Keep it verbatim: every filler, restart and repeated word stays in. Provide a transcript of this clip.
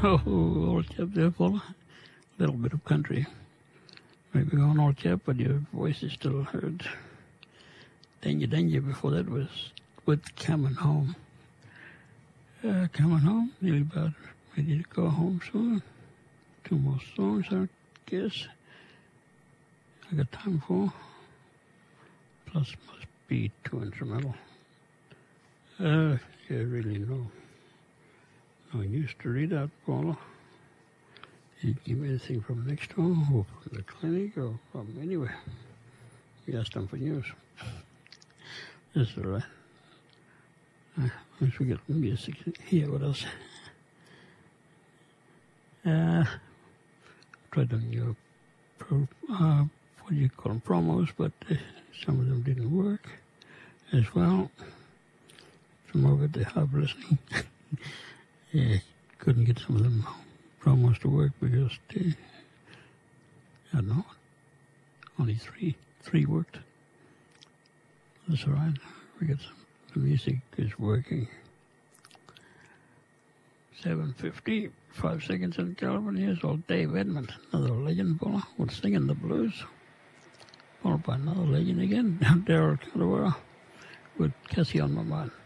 Oh, old chap there, fella. A little bit of country. Maybe going old chap, but your voice is still heard. Danger, danger. Before that was with Coming Home. Uh, coming home, nearly about ready to go home soon. Two more songs, I guess. I got time for. Plus, must be two instrumental. Uh, yeah, really no. No use to read out, Paula. Did you give me anything from next home, or from the clinic, or from anywhere? You asked them for news. That's all right. Uh, once we get music here with us. Uh, tried on your, pro, uh, what do you call them, promos, but uh, some of them didn't work as well. Some of it they have listening. Yeah, couldn't get some of them promos to work because they, I don't know, only three, three worked. That's all right. We got some, the music is working. seven fifty, five seconds in California. Here's old Dave Edmund, another legend fella, was singing the blues. Followed by another legend again, Daryl Caldwell with Cassie on My Mind.